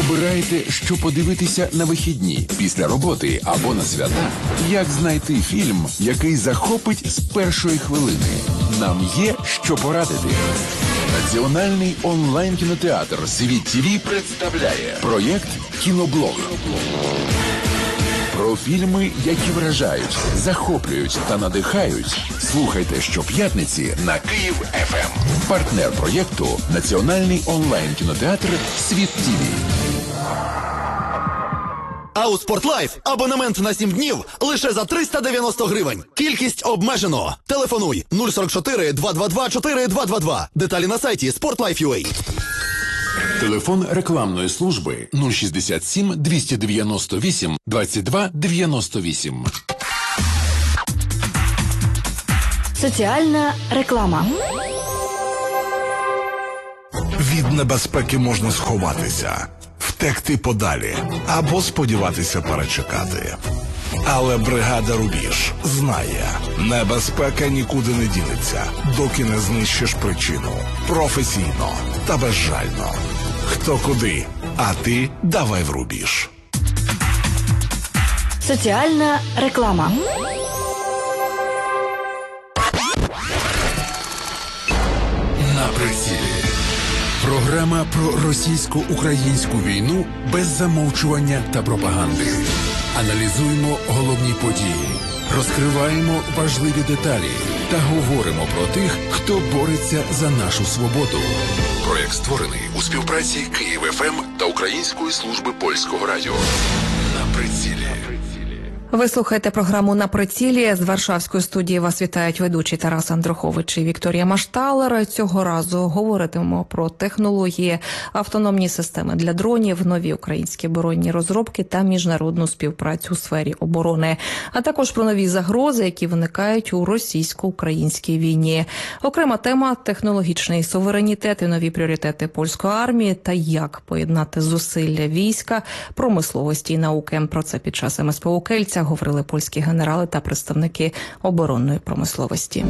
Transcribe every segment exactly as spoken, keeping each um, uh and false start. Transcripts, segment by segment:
Обираєте, що подивитися на вихідні, після роботи або на свята? Як знайти фільм, який захопить з першої хвилини? Нам є що порадити. Національний онлайн-кінотеатр «Світ ТВ» представляє проєкт «Кіноблог». Про фільми, які вражають, захоплюють та надихають. Слухайте щоп'ятниці на Київ еф ем. Партнер проєкту – Національний онлайн-кінотеатр «Світ ТВ». А у «Спортлайф» абонемент на сім днів лише за триста дев'яносто гривень. Кількість обмежено. Телефонуй нуль сорок чотири два два два чотири два два два. Деталі на сайті спортлайф крапка ю а. Телефон рекламної служби нуль шістдесят сім двісті дев'яносто вісім двадцять два дев'яносто вісім. Соціальна реклама. Від небезпеки можна сховатися, втекти подалі або сподіватися перечекати. Але бригада «Рубіж» знає, небезпека нікуди не дінеться, доки не знищиш причину. Професійно та безжально. Хто куди, а ти давай в «Рубіж». Соціальна реклама. На прицілі. Програма про російсько-українську війну без замовчування та пропаганди. Аналізуємо головні події, розкриваємо важливі деталі та говоримо про тих, хто бореться за нашу свободу. Проєкт створений у співпраці Київ еф ем та Української служби польського радіо. На прицілі. Ви слухаєте програму «На прицілі». З Варшавської студії вас вітають ведучі Тарас Андрухович і Вікторія Машталер. Цього разу говоритимемо про технології, автономні системи для дронів, нові українські оборонні розробки та міжнародну співпрацю у сфері оборони, а також про нові загрози, які виникають у російсько-українській війні. Окрема тема – технологічний суверенітет і нові пріоритети польської армії та як поєднати зусилля війська, промисловості і науки. Про це під час ем ес пе о Кельця говорили польські генерали та представники оборонної промисловості.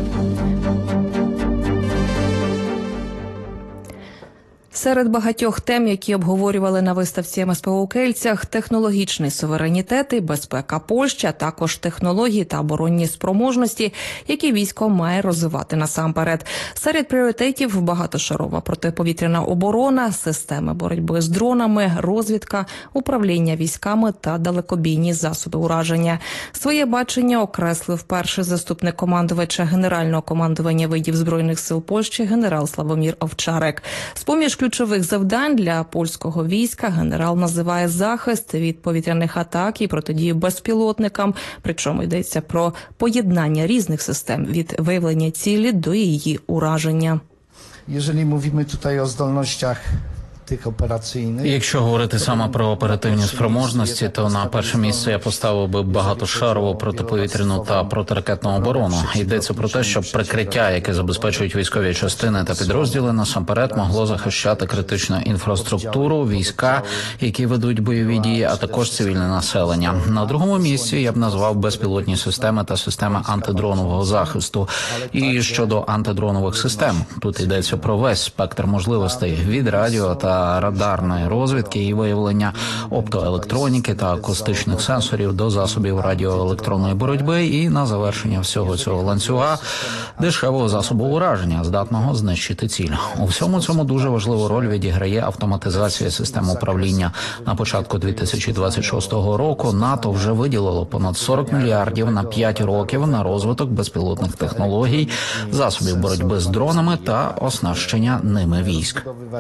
Серед багатьох тем, які обговорювали на виставці ем ес пе о у Кельцях, технологічний суверенітет і безпека Польщі, а також технології та оборонні спроможності, які військо має розвивати насамперед. Серед пріоритетів – багатошарова протиповітряна оборона, системи боротьби з дронами, розвідка, управління військами та далекобійні засоби ураження. Своє бачення окреслив перший заступник командувача Генерального командування видів Збройних сил Польщі генерал Славомір Овчарек. З-поміж ключових завдань для польського війська генерал називає захист від повітряних атак і протидію безпілотникам, причому йдеться про поєднання різних систем від виявлення цілі до її ураження. Jeżeli mówimy tutaj o zdolnościach тих операційних. Якщо говорити саме про оперативні спроможності, то на перше місце я поставив би багатошарову протиповітряну та протиракетну оборону. Йдеться про те, щоб прикриття, яке забезпечують військові частини та підрозділи, насамперед могло захищати критичну інфраструктуру, війська, які ведуть бойові дії, а також цивільне населення. На другому місці я б назвав безпілотні системи та системи антидронового захисту. І щодо антидронових систем, тут йдеться про весь спектр можливостей від радіо та радарної розвідки і виявлення оптоелектроніки та акустичних сенсорів до засобів радіоелектронної боротьби і на завершення всього цього ланцюга дешевого засобу ураження, здатного знищити ціль. У всьому цьому дуже важливу роль відіграє автоматизація систем управління. На початку дві тисячі двадцять шостого року НАТО вже виділило понад сорок мільярдів на п'ять років на розвиток безпілотних технологій, засобів боротьби з дронами та оснащення ними військ.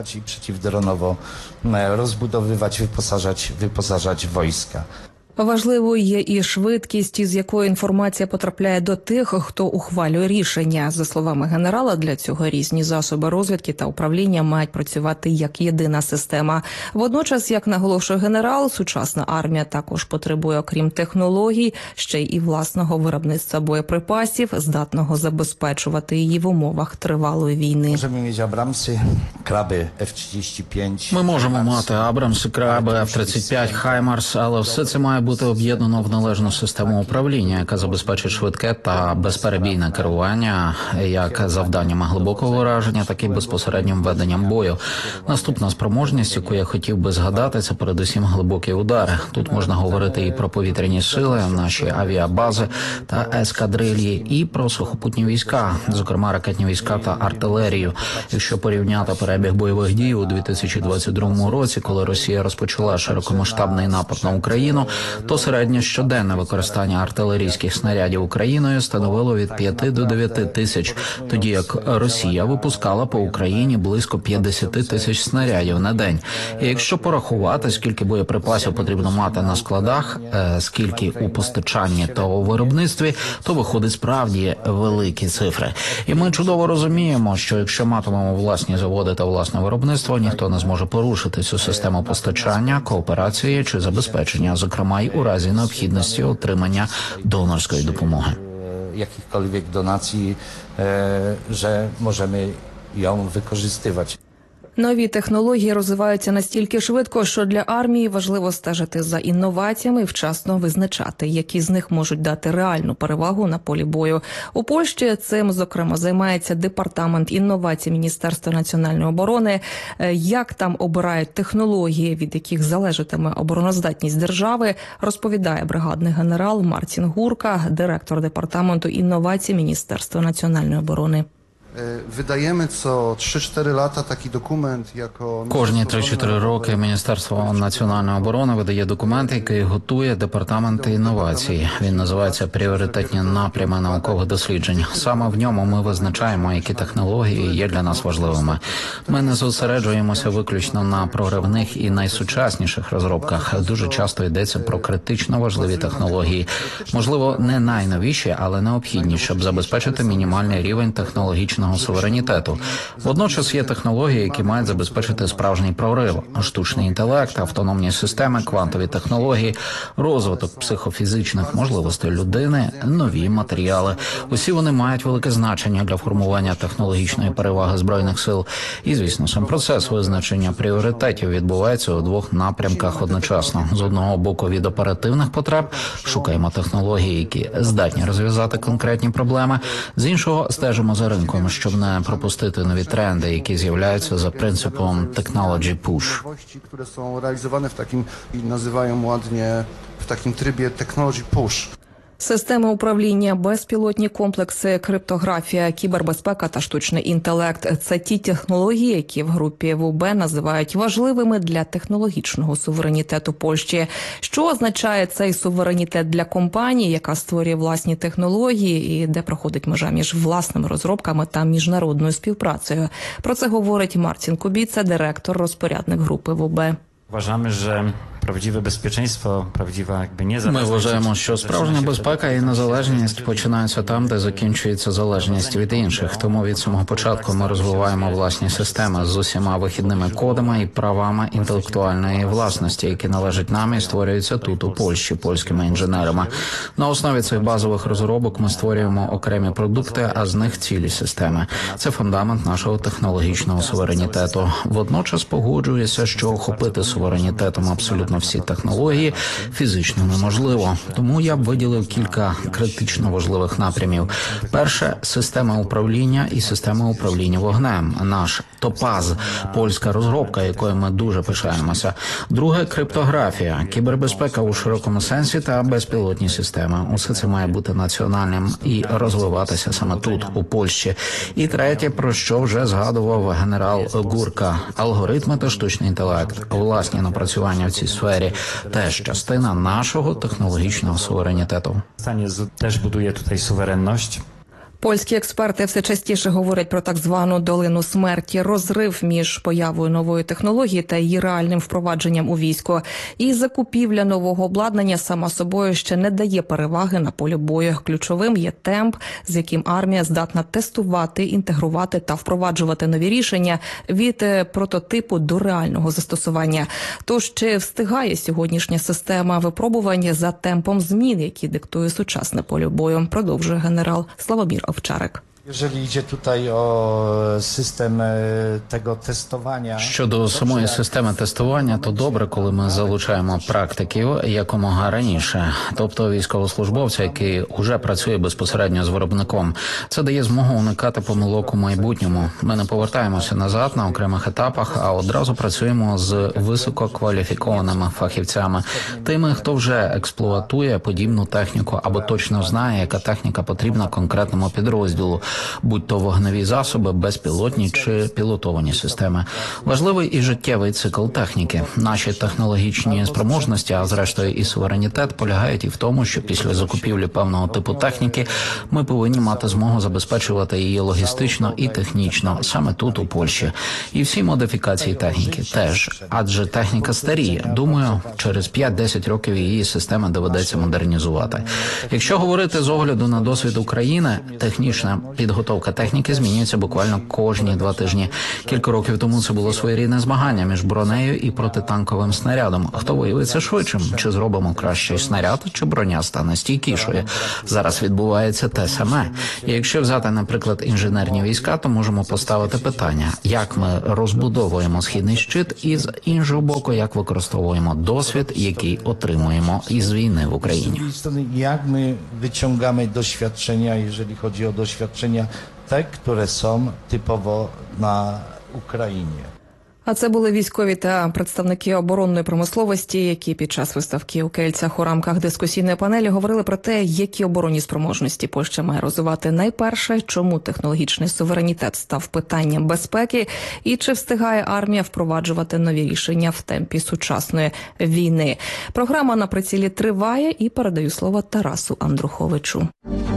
Розбудовувати, wyposażać, wyposażać wojska. Важливою є і швидкість, із якою інформація потрапляє до тих, хто ухвалює рішення. За словами генерала, для цього різні засоби розвідки та управління мають працювати як єдина система. Водночас, як наголошує генерал, сучасна армія також потребує, окрім технологій, ще й і власного виробництва боєприпасів, здатного забезпечувати її в умовах тривалої війни. Можемо мати Абрамси, краби еф тридцять п'ять. Ми можемо мати Абрамси, краби, еф тридцять п'ять, Хаймарс, але все це має бути об'єднано в належну систему управління, яка забезпечить швидке та безперебійне керування як завданнями глибокого враження, так і безпосереднім веденням бою. Наступна спроможність, яку я хотів би згадати, це передусім глибокі удари. Тут можна говорити і про повітряні сили, наші авіабази та ескадрильї, і про сухопутні війська, зокрема ракетні війська та артилерію. Якщо порівняти перебіг бойових дій у дві тисячі двадцять другому році, коли Росія розпочала широкомасштабний напад на Україну, то середнє щоденне використання артилерійських снарядів Україною становило від п'яти до дев'яти тисяч, тоді як Росія випускала по Україні близько п'ятдесят тисяч снарядів на день. І якщо порахувати, скільки боєприпасів потрібно мати на складах, скільки у постачанні та у виробництві, то виходить справді великі цифри. І ми чудово розуміємо, що якщо матимемо власні заводи та власне виробництво, ніхто не зможе порушити цю систему постачання, кооперації чи забезпечення, зокрема й у разі необхідності отримання донорської допомоги. Jakichkolwiek donacji, że możemy ją wykorzystywać. Нові технології розвиваються настільки швидко, що для армії важливо стежити за інноваціями і вчасно визначати, які з них можуть дати реальну перевагу на полі бою. У Польщі цим, зокрема, займається Департамент інновацій Міністерства національної оборони. Як там обирають технології, від яких залежатиме обороноздатність держави, розповідає бригадний генерал Марцін Гурка, директор Департаменту інновацій Міністерства національної оборони. Видаємо co три-чотири lata такий документ, jako... Кожні три-чотири роки Міністерство національної оборони видає документ, який готує Департамент інновацій. Він називається «Пріоритетні напрями наукових досліджень». Саме в ньому ми визначаємо, які технології є для нас важливими. Ми не зосереджуємося виключно на проривних і найсучасніших розробках. Дуже часто йдеться про критично важливі технології. Можливо, не найновіші, але необхідні, щоб забезпечити мінімальний рівень технологічного суверенітету. Водночас є технології, які мають забезпечити справжній прорив: штучний інтелект, автономні системи, квантові технології, розвиток психофізичних можливостей людини, нові матеріали. Усі вони мають велике значення для формування технологічної переваги Збройних сил. І, звісно, сам процес визначення пріоритетів відбувається у двох напрямках одночасно. З одного боку, від оперативних потреб шукаємо технології, які здатні розв'язати конкретні проблеми. З іншого, стежимо за ринком, щоб не пропустити нові тренди, які з'являються за принципом technology push. Które są realizowane w takim, nazywają ładnie, w takim trybie technology push. Системи управління, безпілотні комплекси, криптографія, кібербезпека та штучний інтелект – це ті технології, які в групі ВУБ називають важливими для технологічного суверенітету Польщі. Що означає цей суверенітет для компанії, яка створює власні технології і де проходить межа між власними розробками та міжнародною співпрацею? Про це говорить Марцін Кубіца, директор, розпорядник групи ВУБ. Вважаємо, що правдиве безпеченство, правдива, якби незалежність. Ми вважаємо, що справжня безпека і незалежність починаються там, де закінчується залежність від інших. Тому від самого початку ми розвиваємо власні системи з усіма вихідними кодами і правами інтелектуальної власності, які належать нам і створюються тут, у Польщі, польськими інженерами. На основі цих базових розробок ми створюємо окремі продукти, а з них цілі системи. Це фундамент нашого технологічного суверенітету. Водночас погоджуюся, що охопити суверенітетом абсолютно всі технології фізично неможливо. Тому я б виділив кілька критично важливих напрямів. Перше – система управління і система управління вогнем. Наш Топаз – польська розробка, якою ми дуже пишаємося. Друге – криптографія, кібербезпека у широкому сенсі та безпілотні системи. Усе це має бути національним і розвиватися саме тут, у Польщі. І третє, про що вже згадував генерал Гурка – алгоритми та штучний інтелект. Власні напрацювання в цій сфері теж частина нашого технологічного суверенітету. Стане теж будує тут суверенність. Польські експерти все частіше говорять про так звану долину смерті, розрив між появою нової технології та її реальним впровадженням у військо. І закупівля нового обладнання сама собою ще не дає переваги на полі бою. Ключовим є темп, з яким армія здатна тестувати, інтегрувати та впроваджувати нові рішення від прототипу до реального застосування. Тож чи встигає сьогоднішня система випробування за темпом змін, які диктує сучасне поле бою? Продовжує генерал Славомір Овчарик. Jeżeli idzie tutaj o system tego testowania. Щодо самої системи тестування, то добре, коли ми залучаємо практиків якомога раніше, тобто військовослужбовця, який уже працює безпосередньо з виробником. Це дає змогу уникати помилок у майбутньому. Ми не повертаємося назад на окремих етапах, а одразу працюємо з висококваліфікованими фахівцями, тими, хто вже експлуатує подібну техніку або точно знає, яка техніка потрібна конкретному підрозділу, будь то вогневі засоби, безпілотні чи пілотовані системи. Важливий і життєвий цикл техніки. Наші технологічні спроможності, а зрештою і суверенітет, полягають і в тому, що після закупівлі певного типу техніки ми повинні мати змогу забезпечувати її логістично і технічно, саме тут, у Польщі. І всі модифікації техніки теж, адже техніка старіє. Думаю, через п'ять-десять років її системи доведеться модернізувати. Якщо говорити з огляду на досвід України, технічна підготовка техніки змінюється буквально кожні два тижні. Кілька років тому це було своєрідне змагання між бронею і протитанковим снарядом. Хто виявиться швидшим? Чи зробимо кращий снаряд, чи броня стане стійкішою? Зараз відбувається те саме. І якщо взяти, наприклад, інженерні війська, то можемо поставити питання, як ми розбудовуємо східний щит і з іншого боку, як використовуємо досвід, який отримуємо із війни в Україні. Jak my wyciągamy doświadczenia, jeżeli chodzi o doświadczenia te, które są typowo na Ukrainie. А це були військові та представники оборонної промисловості, які під час виставки у Кельцях у рамках дискусійної панелі говорили про те, які оборонні спроможності Польща має розвивати найперше, чому технологічний суверенітет став питанням безпеки і чи встигає армія впроваджувати нові рішення в темпі сучасної війни. Програма «На прицілі» триває і передаю слово Тарасу Андруховичу.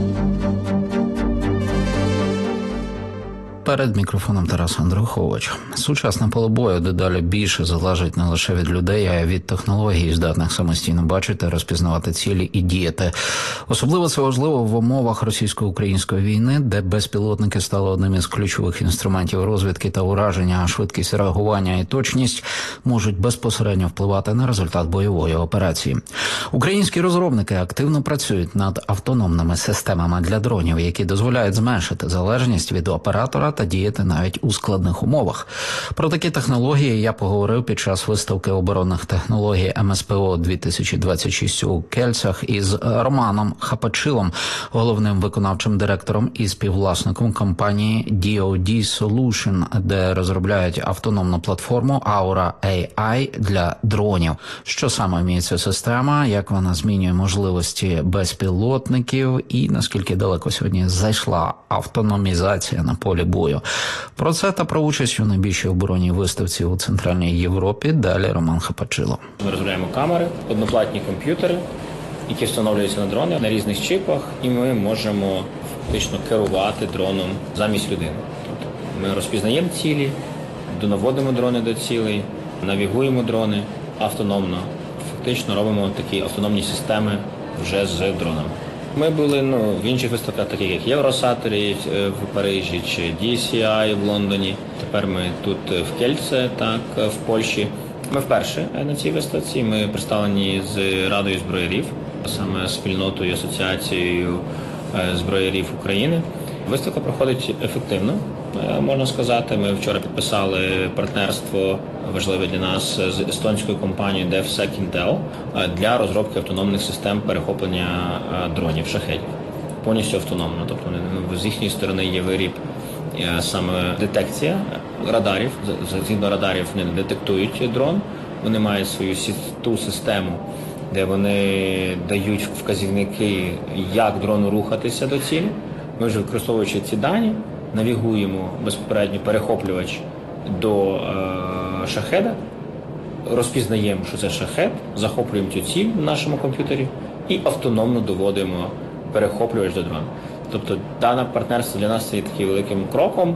Перед мікрофоном Тарас Андрухович. Сучасне поле бою дедалі більше залежить не лише від людей, а й від технологій, здатних самостійно бачити, розпізнавати цілі і діяти. Особливо це важливо в умовах російсько-української війни, де безпілотники стали одним із ключових інструментів розвідки та ураження, а швидкість реагування і точність можуть безпосередньо впливати на результат бойової операції. Українські розробники активно працюють над автономними системами для дронів, які дозволяють зменшити залежність від оператора та діяти навіть у складних умовах. Про такі технології я поговорив під час виставки оборонних технологій ем ес пе о дві тисячі двадцять шість у Кельцях із Романом Хапачилом, головним виконавчим директором і співвласником компанії ді о ді Solution, де розробляють автономну платформу Aura ей ай для дронів. Що саме вміє ця система, як вона змінює можливості безпілотників і наскільки далеко сьогодні зайшла автономізація на полі бою. Про це та про участь у найбільшій оборонній виставці у Центральній Європі далі Роман Хапачило. Ми розробляємо камери, одноплатні комп'ютери, які встановлюються на дрони на різних чипах, і ми можемо фактично керувати дроном замість людини. Тобто ми розпізнаємо цілі, донаводимо дрони до цілей, навігуємо дрони автономно. Фактично робимо такі автономні системи вже з дронами. Ми були ну, в інших виставках, таких як Євросатері в Парижі чи ді сі ай в Лондоні. Тепер ми тут в Кельце, так, в Польщі. Ми вперше на цій виставці. Ми представлені з Радою зброярів, саме спільнотою, асоціацією зброярів України. Виставка проходить ефективно, можна сказати. Ми вчора підписали партнерство важливе для нас з естонською компанією DevSec Intel для розробки автономних систем перехоплення дронів, шахедів. Повністю автономно. Тобто з їхньої сторони є виріб саме детекція радарів. Згідно радарів вони детектують дрон. Вони мають свою ту систему, де вони дають вказівники, як дрону рухатися до цілі. Ми вже, використовуючи ці дані, навігуємо безпосередньо перехоплювач до е, шахеда, розпізнаємо, що це шахед, захоплюємо цю ціль в нашому комп'ютері і автономно доводимо перехоплювач до дрона. Тобто дане партнерство для нас є таким великим кроком.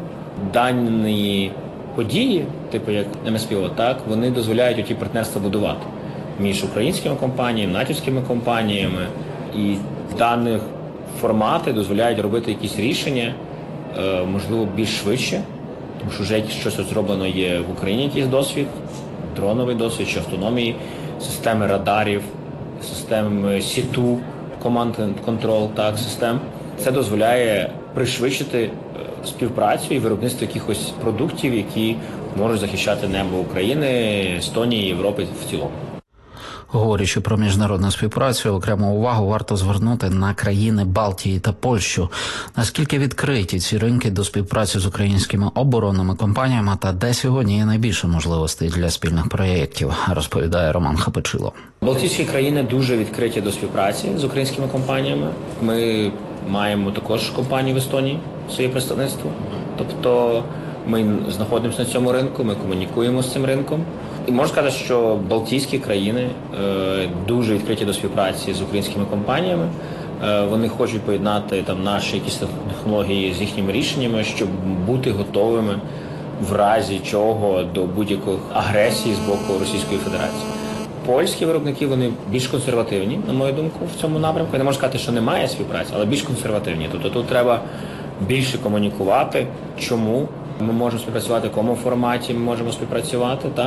Дані події, типу як ем ес пе о, так, вони дозволяють оті партнерства будувати між українськими компаніями, натівськими компаніями, і даних формати дозволяють робити якісь рішення, можливо, більш швидше, тому що вже щось зроблено є в Україні, якийсь досвід, дроновий досвід, чи автономії, системи радарів, системи сі ту, Command and Control, так, систем. Це дозволяє пришвидшити співпрацю і виробництво якихось продуктів, які можуть захищати небо України, Естонії, Європи в цілому. Говорячи про міжнародну співпрацю, окрему увагу варто звернути на країни Балтії та Польщу. Наскільки відкриті ці ринки до співпраці з українськими оборонними компаніями та де сьогодні є найбільше можливостей для спільних проєктів, розповідає Роман Хапачило. Балтійські країни дуже відкриті до співпраці з українськими компаніями. Ми маємо також компанії в Естонії, своє представництво. Тобто ми знаходимося на цьому ринку, ми комунікуємо з цим ринком. І можна сказати, що Балтійські країни е, дуже відкриті до співпраці з українськими компаніями. Е, вони хочуть поєднати там наші якісь технології з їхніми рішеннями, щоб бути готовими в разі чого до будь-якої агресії з боку Російської Федерації. Польські виробники, вони більш консервативні, на мою думку, в цьому напрямку. Я не можу сказати, що немає співпраці, але більш консервативні. Тобто тут треба більше комунікувати, чому ми можемо співпрацювати, в якому форматі ми можемо співпрацювати. Так?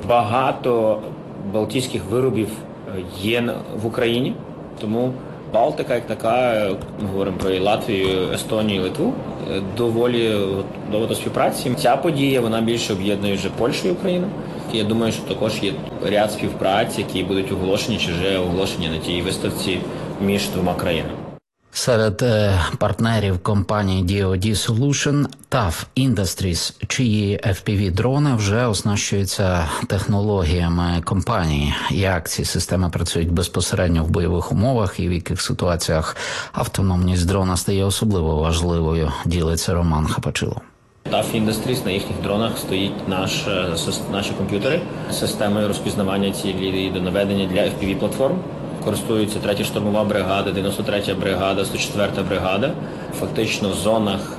Багато балтійських виробів є в Україні, тому Балтика, як така, ми говоримо про Латвію, Естонію, Литву, доволі готова до співпраці. Ця подія, вона більше об'єднує вже Польщу і Україну. Я думаю, що також є ряд співпраць, які будуть оголошені чи вже оголошені на тій виставці між двома країнами. Серед е, партнерів компанії ді о ді Solution таф Industries, чиї еф пі ві-дрони вже оснащуються технологіями компанії. Як ці системи працюють безпосередньо в бойових умовах і в яких ситуаціях автономність дрона стає особливо важливою, ділиться Роман Хапачило. таф Industries, на їхніх дронах стоїть наш, наші комп'ютери з системою розпізнавання цілі до наведення для еф пі ві-платформ. Користуються третя штурмова бригада, дев'яносто третя бригада, сто четверта бригада. Фактично в зонах,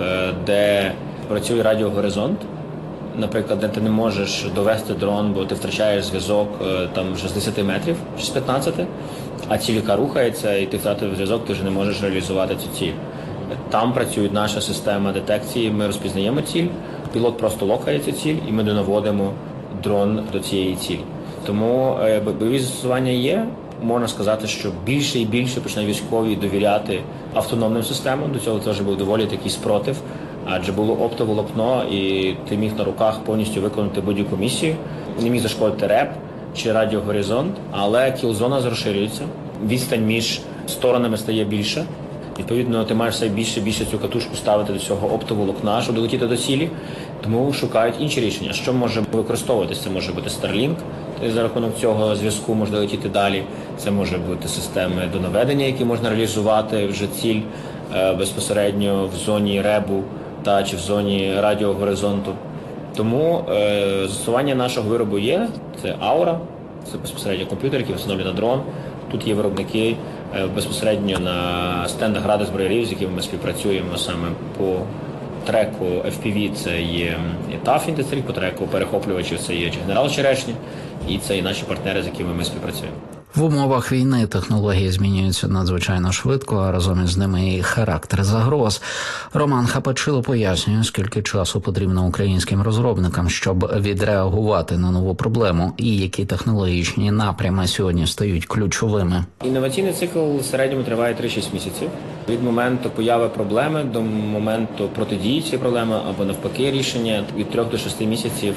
де працює радіогоризонт, наприклад, де ти не можеш довести дрон, бо ти втрачаєш зв'язок там вже з десяти метрів, чи з п'ятнадцяти, а ціль, яка рухається, і ти втратив зв'язок, ти вже не можеш реалізувати цю ціль. Там працює наша система детекції, ми розпізнаємо ціль, пілот просто локає цю ціль, і ми донаводимо дрон до цієї цілі. Тому бойові застосування є. Можна сказати, що більше і більше починають військові довіряти автономним системам. До цього теж був доволі такий спротив, адже було оптоволокно, і ти міг на руках повністю виконати будь-яку місію. Не міг зашкодити реп чи радіогоризонт, але кілзона розширюється, відстань між сторонами стає більше. Відповідно, ти маєш все більше і більше цю катушку ставити до цього оптоволокна, щоб долетіти до цілі. Тому шукають інші рішення. Що може використовуватися? Це може бути Starlink, за рахунок цього зв'язку можна летіти далі. Це може бути системи донаведення, які можна реалізувати вже ціль е, безпосередньо в зоні ребу та чи в зоні радіогоризонту. Тому е, застосування нашого виробу є. Це Aura, це безпосередньо комп'ютер, який встановлює на дрон. Тут є виробники е, безпосередньо на стендах Ради зброярів, з якими ми співпрацюємо саме по треку еф пі ві, це є таф Industries, по треку перехоплювачів це є Генерал Черешня, і це і наші партнери, з якими ми співпрацюємо. В умовах війни технології змінюються надзвичайно швидко, а разом із ними і характер загроз. Роман Хапачило пояснює, скільки часу потрібно українським розробникам, щоб відреагувати на нову проблему, і які технологічні напрями сьогодні стають ключовими. Інноваційний цикл в середньому триває три-шість місяців. Від моменту появи проблеми до моменту протидії цієї проблеми або навпаки рішення від трьох до шести місяців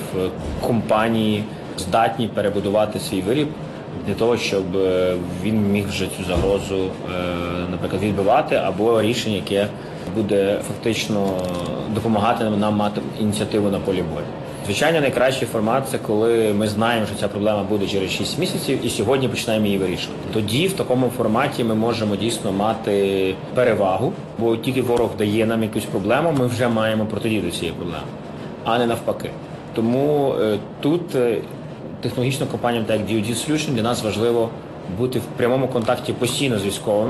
компанії здатні перебудувати свій виріб для того, щоб він міг вже цю загрозу, наприклад, відбивати, або рішення, яке буде фактично допомагати нам мати ініціативу на полі бою. Звичайно, найкращий формат – це коли ми знаємо, що ця проблема буде через шість місяців і сьогодні починаємо її вирішувати. Тоді в такому форматі ми можемо дійсно мати перевагу, бо тільки ворог дає нам якусь проблему, ми вже маємо протидію до цієї проблеми, а не навпаки. Тому е, тут е, технологічним компаніям, так як ді о ді Solution, для нас важливо бути в прямому контакті постійно з військовими,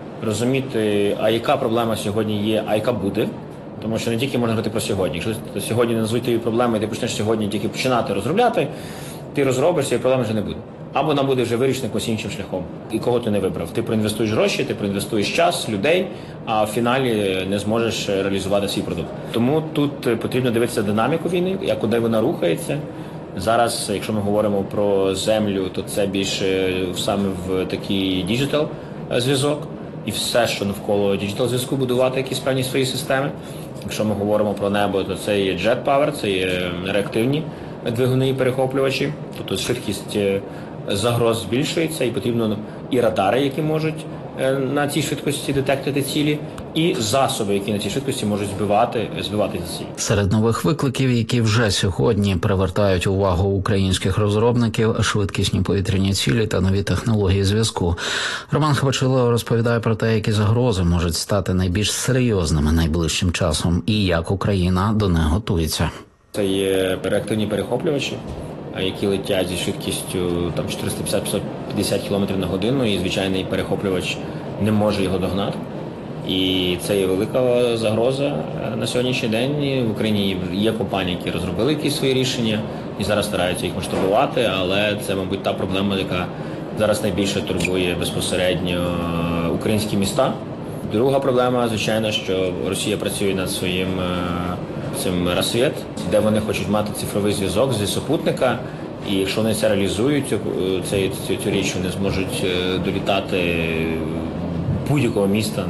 розуміти, а яка проблема сьогодні є, а яка буде. Тому що не тільки можна говорити про сьогодні. Якщо ти сьогодні не назвуть тобі проблеми, і ти почнеш сьогодні тільки починати розробляти, ти розробиш, цієї проблеми вже не буде. Або вона буде вже вирішена якось іншим шляхом. І кого ти не вибрав. Ти проінвестуєш гроші, ти проінвестуєш час, людей, а в фіналі не зможеш реалізувати свій продукт. Тому тут потрібно дивитися динаміку війни, як куди вона рухається. Зараз, якщо ми говоримо про землю, то це більше саме в такий діджитал зв'язок. і все, що навколо діджитал-зв'язку, будувати якісь певні свої системи. Якщо ми говоримо про небо, то це є Jet Power, це є реактивні двигуни і перехоплювачі. Тобто швидкість загроз збільшується, і потрібно і радари, які можуть на цій швидкості детектити цілі, і засоби, які на цій швидкості можуть збивати, збивати ці цілі. Серед нових викликів, які вже сьогодні привертають увагу українських розробників, швидкісні повітряні цілі та нові технології зв'язку. Роман Хапачило розповідає про те, які загрози можуть стати найбільш серйозними найближчим часом і як Україна до них готується. Це є реактивні перехоплювачі, які летять зі швидкістю там чотириста п'ятдесят - п'ятсот п'ятдесят кілометрів на годину, і звичайний перехоплювач не може його догнати. І це є велика загроза на сьогоднішній день. В Україні є компанії, які розробили якісь свої рішення і зараз стараються їх масштабувати, але це, мабуть, та проблема, яка зараз найбільше турбує безпосередньо українські міста. Друга проблема, звичайно, що Росія працює над своїм цим Рассвет, де вони хочуть мати цифровий зв'язок зі супутника, і якщо вони це реалізують, цю, цю, цю річ, вони зможуть долітати будь-якого міста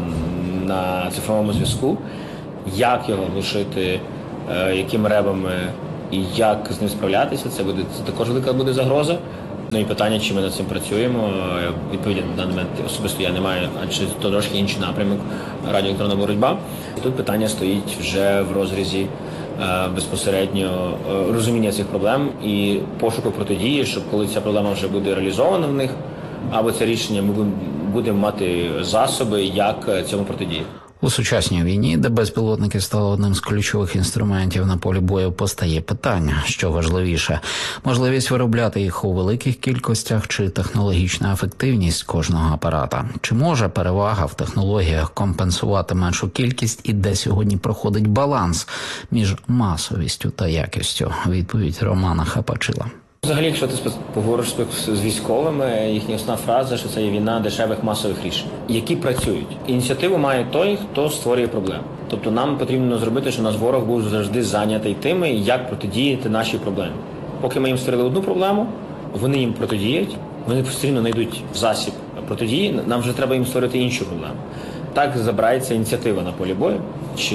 на цифровому зв'язку. Як його глушити, якими ребами і як з ним справлятися, це буде це також велика буде загроза. Ну і питання, чи ми над цим працюємо, відповіді на даний момент особисто я не маю, адже то трошки інший напрямок радіоелектронна боротьба. І тут питання стоїть вже в розрізі безпосередньо розуміння цих проблем і пошуку протидії, щоб коли ця проблема вже буде реалізована в них, або це рішення ми будемо мати засоби, як цьому протидіяти. У сучасній війні, де безпілотники стали одним з ключових інструментів на полі бою, постає питання, що важливіше – можливість виробляти їх у великих кількостях чи технологічна ефективність кожного апарата? Чи може перевага в технологіях компенсувати меншу кількість і де сьогодні проходить баланс між масовістю та якістю? Відповідь Романа Хапачила. Взагалі, якщо ти поговориш з військовими, їхня основна фраза, що це є війна дешевих масових рішень, які працюють. Ініціативу має той, хто створює проблему. Тобто нам потрібно зробити, щоб наш ворог був завжди зайнятий тими, як протидіяти нашій проблемі. Поки ми їм створили одну проблему, вони їм протидіють, вони постійно знайдуть засіб протидії, нам вже треба їм створити іншу проблему. Так забирається ініціатива на полі бою чи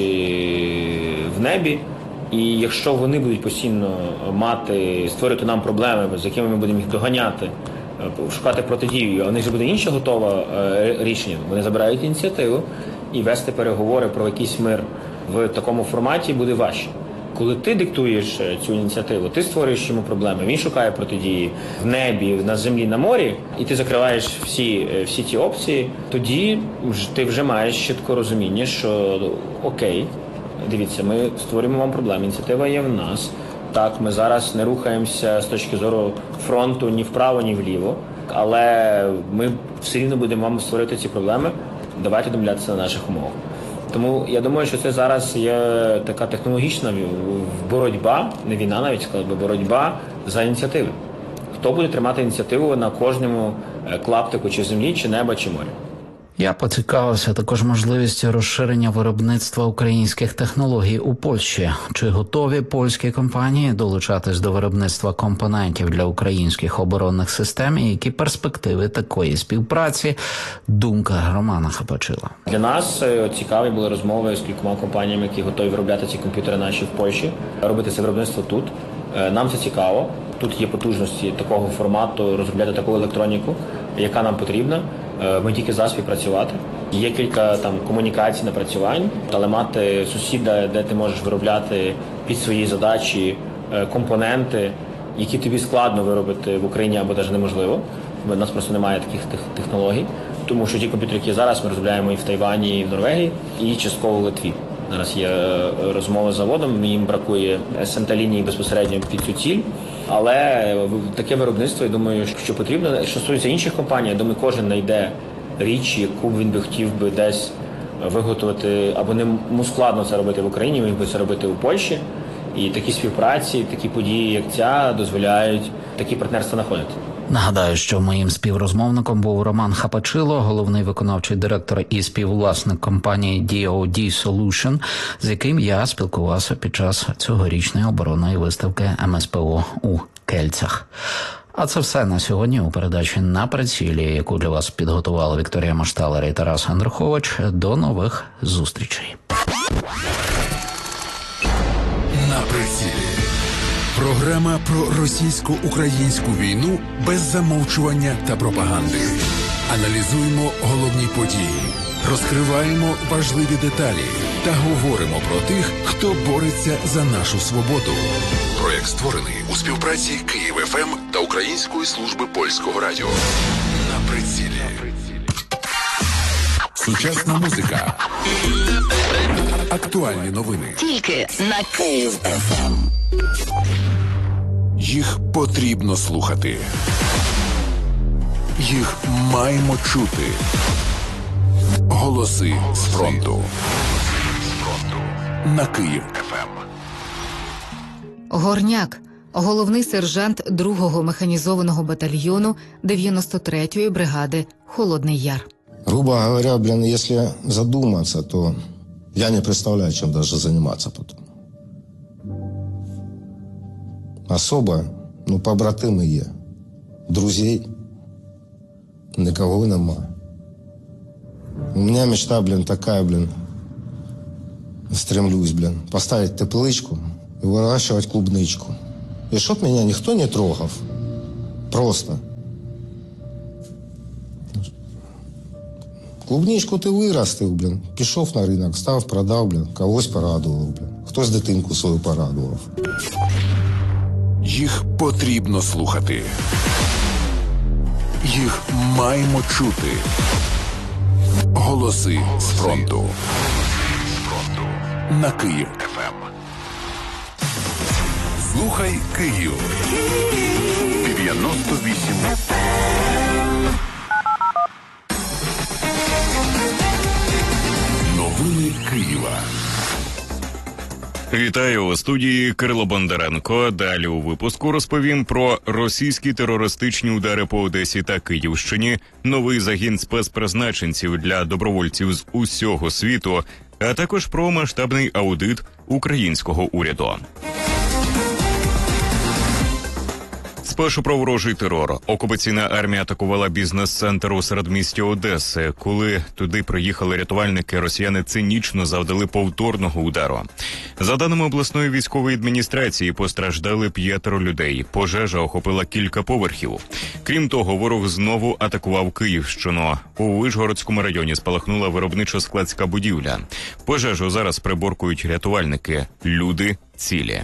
в небі. І якщо вони будуть постійно мати, створювати нам проблеми, з якими ми будемо їх доганяти, шукати протидію, а у них вже буде інше готове рішення, вони забирають ініціативу, і вести переговори про якийсь мир в такому форматі буде важче. Коли ти диктуєш цю ініціативу, ти створюєш йому проблеми, він шукає протидії в небі, на землі, на морі, і ти закриваєш всі, всі ті опції, тоді ти вже маєш чітко розуміння, що окей, дивіться, ми створюємо вам проблеми, ініціатива є в нас. Так, ми зараз не рухаємося з точки зору фронту ні вправо, ні вліво, але ми все рівно будемо вам створити ці проблеми, давайте домовлятися на наших умовах. Тому я думаю, що це зараз є така технологічна боротьба, не війна навіть сказала би, боротьба за ініціативи. Хто буде тримати ініціативу на кожному клаптику чи землі, чи неба, чи моря. Я поцікавився також можливістю розширення виробництва українських технологій у Польщі. Чи готові польські компанії долучатись до виробництва компонентів для українських оборонних систем і які перспективи такої співпраці? Думка Романа Хапачила. Для нас цікаві були розмови з кількома компаніями, які готові виробляти ці комп'ютери наші в Польщі, робити це виробництво тут. Нам це цікаво. Тут є потужності такого формату, розробляти таку електроніку, яка нам потрібна. Ми тільки за співпрацювати. Є кілька там комунікацій, напрацювань, але мати сусіда, де ти можеш виробляти під свої задачі компоненти, які тобі складно виробити в Україні або навіть неможливо. У нас просто немає таких технологій, тому що ті комп'ютери, які зараз ми розробляємо і в Тайвані, і в Норвегії, і частково в Литві. Зараз є розмови з заводом, їм бракує ес ем те-лінії безпосередньо під цю ціль. Але таке виробництво, я думаю, що потрібно. Що стосується інших компаній, я думаю, кожен знайде річ, яку б він би хотів би десь виготовити, або не йому складно це робити в Україні, міг би це робити у Польщі. І такі співпраці, такі події, як ця, дозволяють такі партнерства знаходити. Нагадаю, що моїм співрозмовником був Роман Хапачило, головний виконавчий директор і співвласник компанії ді о ді Solution, з яким я спілкувався під час цьогорічної оборонної виставки ем ес пе о у Кельцях. А це все на сьогодні у передачі «На прицілі», яку для вас підготували Вікторія Машталер і Тарас Андрухович. До нових зустрічей. На прицілі. Програма про російсько-українську війну без замовчування та пропаганди. Аналізуємо головні події, розкриваємо важливі деталі та говоримо про тих, хто бореться за нашу свободу. Проєкт створений у співпраці Київ еф ем та Української служби польського радіо. На прицілі. Сучасна музика. Актуальні новини. Тільки на Київ еф ем. Їх потрібно слухати. Їх маємо чути. Голоси з фронту. На Київ еф ем. Горняк. Головний сержант другого механізованого батальйону дев'яносто третьої бригади «Холодний Яр». Грубо говоря, блин, если задуматься, то я не представляю, чем даже заниматься потом. Особо, ну, побратими є. Друзей никого нема. У меня мечта, блин, такая, блин, стремлюсь, блин, поставить тепличку и выращивать клубничку. И чтоб меня никто не трогав. Просто. Клубничку ти виростив, блин, пішов на ринок, став, продав, блин, когось порадував, блин. Хтось дитинку свою порадував. Їх потрібно слухати. Їх маємо чути. Голоси з фронту. На Київ еф ем. Слухай Київ. дев'яносто вісім еф ем. Новини Києва. Вітаю у студії Кирило Бондаренко. Далі у випуску розповім про російські терористичні удари по Одесі та Київщині, новий загін спецпризначенців для добровольців з усього світу, а також про масштабний аудит українського уряду. Спершу про ворожий терор. Окупаційна армія атакувала бізнес-центр у середмісті Одеси. Коли туди приїхали рятувальники, росіяни цинічно завдали повторного удару. За даними обласної військової адміністрації, постраждали п'ятеро людей. Пожежа охопила кілька поверхів. Крім того, ворог знову атакував Київщину. У Вишгородському районі спалахнула виробничо-складська будівля. Пожежу зараз приборкують рятувальники. Люди цілі.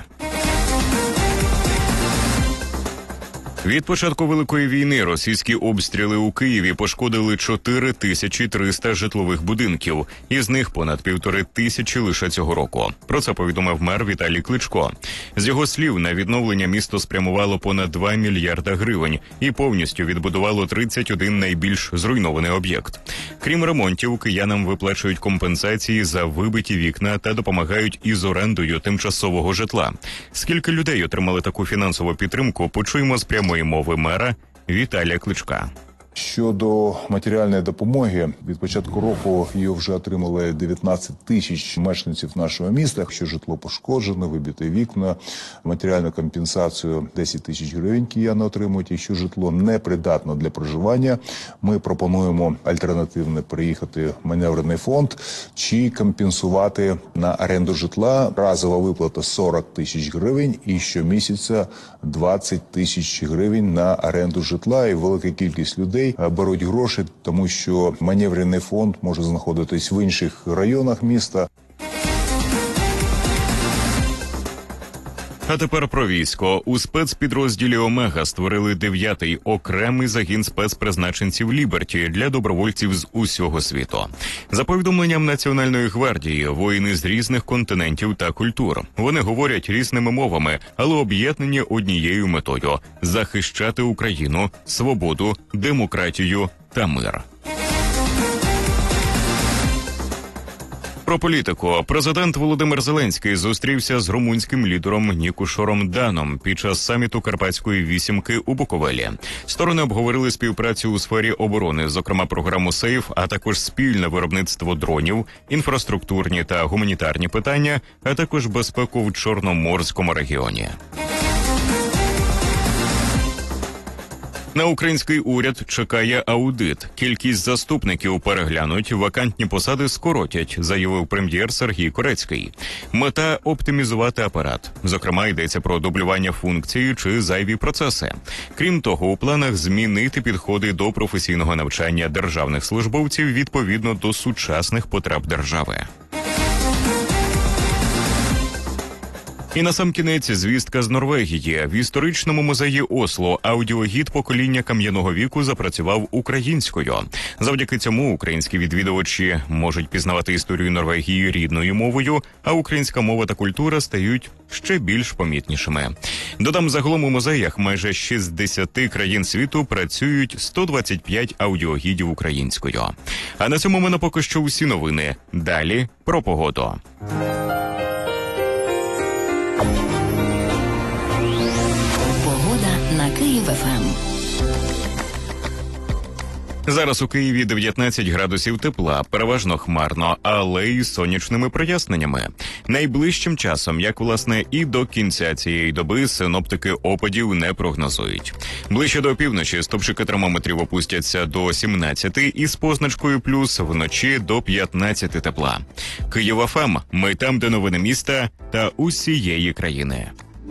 Від початку Великої війни російські обстріли у Києві пошкодили чотири тисячі триста житлових будинків, із них понад півтори тисячі лише цього року. Про це повідомив мер Віталій Кличко. З його слів, на відновлення місто спрямувало понад два мільярда гривень і повністю відбудувало тридцять один найбільш зруйнований об'єкт. Крім ремонтів, киянам виплачують компенсації за вибиті вікна та допомагають із орендою тимчасового житла. Скільки людей отримали таку фінансову підтримку, почуємо з прямої мови мера Віталія Кличка. Щодо матеріальної допомоги, від початку року її вже отримали дев'ятнадцять тисяч мешканців нашого міста. Якщо житло пошкоджено, вибиті вікна, матеріальну компенсацію десять тисяч гривень кияни отримують. Якщо житло непридатне для проживання, ми пропонуємо альтернативно приїхати в маневрений фонд чи компенсувати на оренду житла. Разова виплата сорок тисяч гривень і щомісяця двадцять тисяч гривень на оренду житла. І велика кількість людей беруть гроші, тому що маневрений фонд може знаходитись в інших районах міста. А тепер про військо. У спецпідрозділі «Омега» створили дев'ятий окремий загін спецпризначенців «Ліберті» для добровольців з усього світу. За повідомленням Національної гвардії, воїни з різних континентів та культур. Вони говорять різними мовами, але об'єднані однією метою – захищати Україну, свободу, демократію та мир. Про політику. Президент Володимир Зеленський зустрівся з румунським лідером Нікушором Даном під час саміту Карпатської вісімки у Буковелі. Сторони обговорили співпрацю у сфері оборони, зокрема програму «Сейф», а також спільне виробництво дронів, інфраструктурні та гуманітарні питання, а також безпеку в Чорноморському регіоні. На український уряд чекає аудит. Кількість заступників переглянуть, вакантні посади скоротять, заявив прем'єр Сергій Корецький. Мета – оптимізувати апарат. Зокрема, йдеться про дублювання функцій чи зайві процеси. Крім того, у планах змінити підходи до професійного навчання державних службовців відповідно до сучасних потреб держави. І насамкінець звістка з Норвегії. В історичному музеї Осло аудіогід покоління кам'яного віку запрацював українською. Завдяки цьому українські відвідувачі можуть пізнавати історію Норвегії рідною мовою, а українська мова та культура стають ще більш помітнішими. Додам, загалом у музеях майже шістдесят країн світу працюють сто двадцять п'ять аудіогідів українською. А на цьому в мене поки що усі новини. Далі про погоду. На Київ-ФМ. Зараз у Києві дев'ятнадцять градусів тепла, переважно хмарно, але й з сонячними проясненнями. Найближчим часом, як власне і до кінця цієї доби, синоптики опадів не прогнозують. Ближче до півночі стопчики термометрів опустяться до сімнадцяти і з позначкою плюс вночі до п'ятнадцяти тепла. Київ-ФМ. Ми там, де новини міста та усієї країни.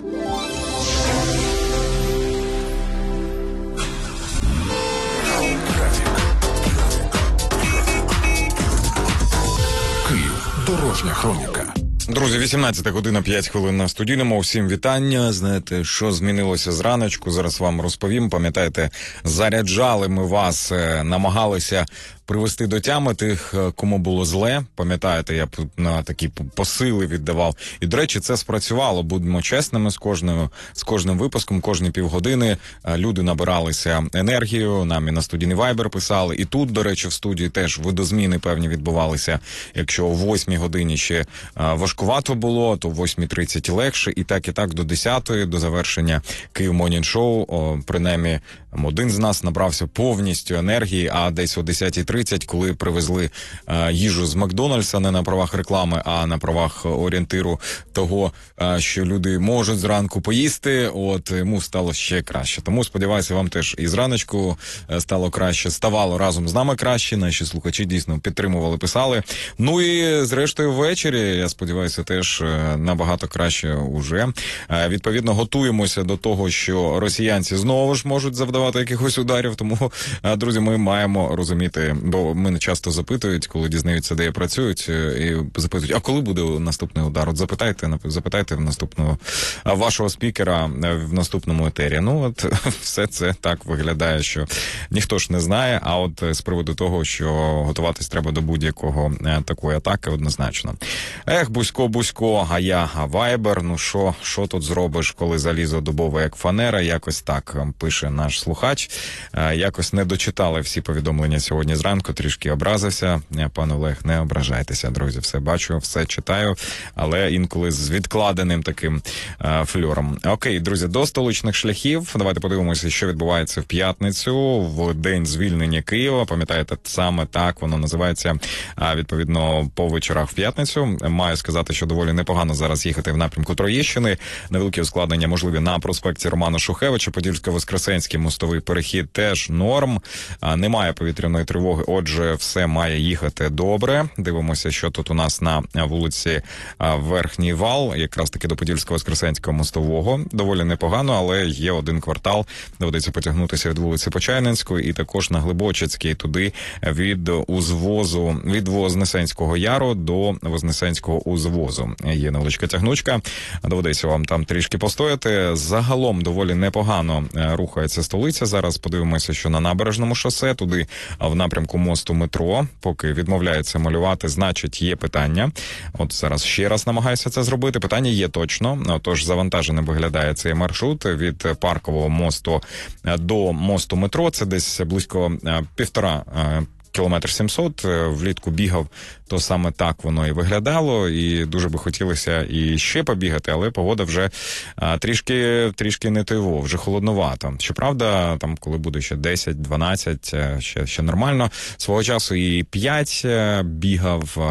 Дорожня хроніка. Друзі, вісімнадцята година, п'ять хвилин на студійному. Всім вітання. Знаєте, що змінилося зраночку, зараз вам розповім. Пам'ятаєте, заряджали ми вас, намагалися привести до тями тих, кому було зле. Пам'ятаєте, я на такі посили віддавав. І, до речі, це спрацювало. Будемо чесними з кожною, з кожним випуском, кожні півгодини люди набиралися енергію, нам і на студійний Viber писали. І тут, до речі, в студії теж видозміни певні відбувалися. Якщо о восьмій годині ще важкувато було, то о восьмій тридцять легше. І так, і так до десятої, до завершення Київ Morning Show, принаймні один з нас набрався повністю енергії, а десь о десятій тридцять, коли привезли е, їжу з Макдональдса, не на правах реклами, а на правах орієнтиру того, е, що люди можуть зранку поїсти, от йому стало ще краще. Тому, сподіваюся, вам теж і зраночку стало краще, ставало разом з нами краще, наші слухачі дійсно підтримували, писали. Ну і зрештою ввечері, я сподіваюся, теж набагато краще уже. Е, відповідно, готуємося до того, що росіянці знову ж можуть завдавати якихось ударів, тому, друзі, ми маємо розуміти, бо мене часто запитують, коли дізнаються, де я працюю, і запитують, а коли буде наступний удар? От запитайте, запитайте в наступного вашого спікера в наступному етері. Ну, от все це так виглядає, що ніхто ж не знає, а от з приводу того, що готуватись треба до будь-якого такої атаки, однозначно. Ех, Бусько-Бусько, а я Вайбер, ну що, що тут зробиш, коли залізо дубове, як фанера, якось так пише наш слухач. Якось не дочитали всі повідомлення сьогодні зранку, трішки образився. Пане Олег, не ображайтеся, друзі, все бачу, все читаю, але інколи з відкладеним таким е, фльором. Окей, друзі, до столичних шляхів. Давайте подивимося, що відбувається в п'ятницю, в день звільнення Києва. Пам'ятаєте, саме так воно називається, а, відповідно, по вечорах в п'ятницю. Маю сказати, що доволі непогано зараз їхати в напрямку Троєщини. Невеликі ускладнення можливі на проспекті Романа Шухевича, Подільсько-Воскресенський мостовий перехід теж норм. А, немає повітряної тривоги, отже, все має їхати добре. Дивимося, що тут у нас на вулиці Верхній Вал, якраз таки до Подільсько-Воскресенського мостового. Доволі непогано, але є один квартал, доведеться потягнутися від вулиці Почайненської і також на Глибочицькій, туди від узвозу, від Вознесенського яру до Вознесенського узвозу. Є невеличка тягнучка, доведеться вам там трішки постояти. Загалом доволі непогано рухається столиця. Зараз подивимося, що на Набережному шосе, туди в напрямку мосту метро, поки відмовляється малювати, значить є питання. От зараз ще раз намагаюся це зробити. Питання є точно, тож завантаженим виглядає цей маршрут від Паркового мосту до мосту метро. Це десь близько півтора кілометр сімсот, влітку бігав, то саме так воно і виглядало, і дуже би хотілося і ще побігати, але погода вже а, трішки, трішки не тиво, вже холодновато. Щоправда, там, коли буде ще десять дванадцять, ще, ще нормально. Свого часу і п'ять бігав,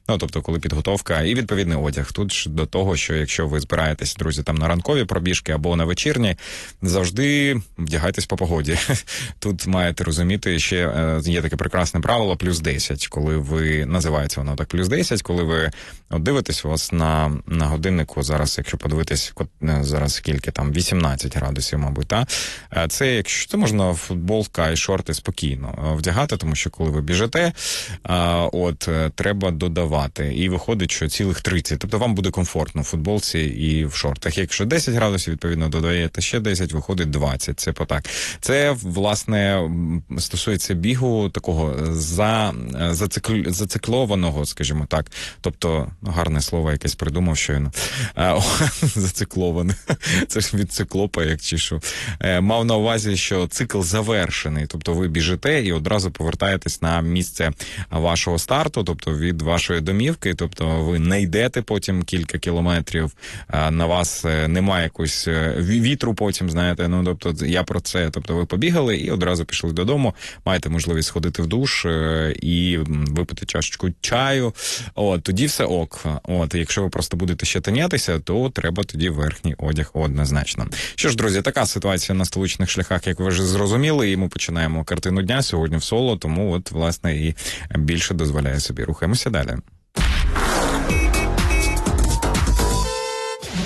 Ну, тобто, коли підготовка і відповідний одяг. Тут ж до того, що якщо ви збираєтесь, друзі, там на ранкові пробіжки або на вечірні, завжди вдягайтесь по погоді. Тут маєте розуміти, ще є таке прекрасне правило плюс десять, коли ви, називається воно так плюс десять, коли ви от дивитесь, у вас на, на годиннику зараз, якщо подивитись, зараз скільки там, вісімнадцять градусів, мабуть, та? Це, якщо це можна футболка і шорти спокійно вдягати, тому що коли ви біжите, от, треба додавати. І виходить, що цілих тридцять. Тобто вам буде комфортно в футболці і в шортах. Якщо десять градусів, відповідно, додаєте ще десять, виходить двадцять. Це потак. Це, власне, стосується бігу такого за, зацикл, зациклованого, скажімо так. Тобто, гарне слово якесь придумав щойно. Зацикловане. Це ж від циклопа, як чи що. Мав на увазі, що цикл завершений. Тобто ви біжите і одразу повертаєтесь на місце вашого старту, тобто від вашої домівки, тобто ви не йдете потім кілька кілометрів, на вас немає якогось вітру потім, знаєте, ну, тобто я про це, тобто ви побігали і одразу пішли додому, маєте можливість сходити в душ і випити чашечку чаю, от, тоді все ок. От, якщо ви просто будете ще тинятися, то треба тоді верхній одяг однозначно. Що ж, друзі, така ситуація на столичних шляхах, як ви вже зрозуміли, і ми починаємо картину дня сьогодні в соло, тому от, власне, і більше дозволяє собі. Рухаємося далі.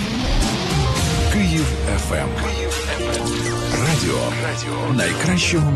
Київ еф ем. Радіо найкращого